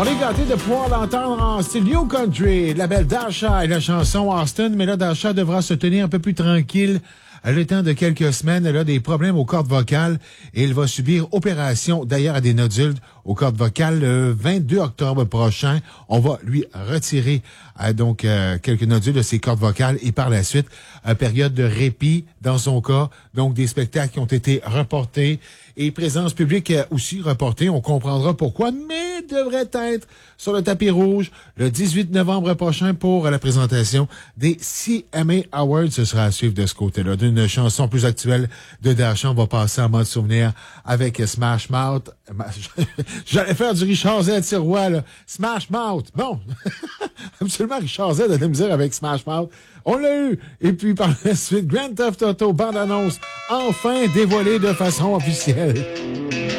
On est gâtés de pouvoir l'entendre en style New Country, la belle Dasha et la chanson Austin, mais là, Dasha devra se tenir un peu plus tranquille. Le temps de quelques semaines, elle a des problèmes aux cordes vocales et elle va subir opération d'ailleurs à des nodules aux cordes vocales le 22 octobre prochain. On va lui retirer quelques nodules de ses cordes vocales et par la suite, période de répit dans son cas. Donc, des spectacles qui ont été reportés et présence publique aussi reportée. On comprendra pourquoi, mais devrait être sur le tapis rouge le 18 novembre prochain pour la présentation des CMA Awards. Ce sera à suivre de ce côté-là. D'une chanson plus actuelle de Dasha, on va passer en mode souvenir avec Smash Mouth. J'allais faire du Richard Z. Sirois, là. Smash Mouth. Bon. Absolument, Richard Z a de la misère avec Smash Mouth. On l'a eu. Et puis, par la suite, Grand Theft Auto, bande-annonce, enfin dévoilée de façon officielle.